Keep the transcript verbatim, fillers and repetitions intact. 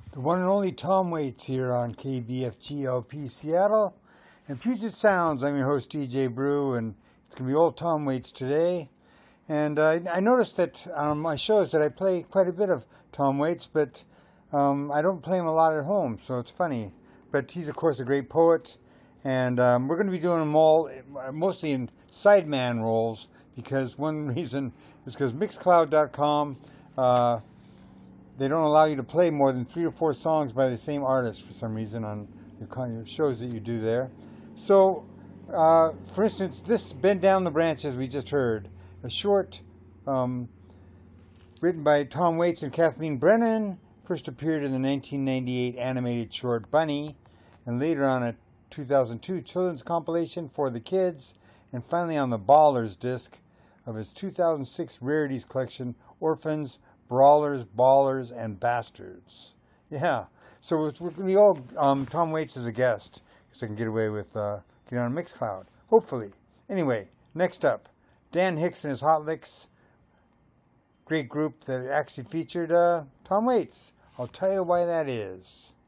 The one and only Tom Waits here on K B F G L P Seattle and Puget Sounds. I'm your host D J Brew, and it's going to be old Tom Waits today. And uh, I noticed that on my shows that I play quite a bit of Tom Waits, but um, I don't play him a lot at home, so it's funny. But he's, of course, a great poet, and um, we're going to be doing them all mostly in sideman roles, because one reason is because Mixcloud dot com, uh, they don't allow you to play more than three or four songs by the same artist for some reason on your shows that you do there. So, uh, for instance, this Bend Down the Branches we just heard, a short um, written by Tom Waits and Kathleen Brennan, first appeared in the nineteen ninety-eight animated short Bunny, and later on a two thousand two children's compilation For the Kids, and finally on the Ballers disc of his two thousand six rarities collection, Orphans, Brawlers, Ballers, and Bastards. Yeah, so we're going to be all um, Tom Waits as a guest, because I can get away with uh, getting on Mixcloud, hopefully. Anyway, next up, Dan Hicks and his Hot Licks, great group that actually featured uh, Tom Waits. I'll tell you why that is.